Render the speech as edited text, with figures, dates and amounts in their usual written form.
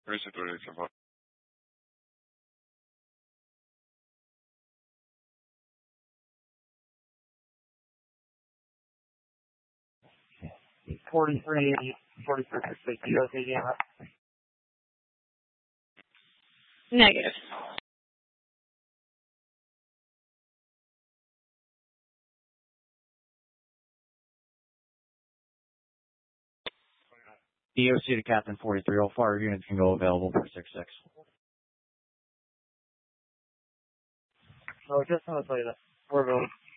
Receptor so far. Negative. EOC to Captain 43. All fire units can go available for 6-6. No, just want to tell you that. We're available.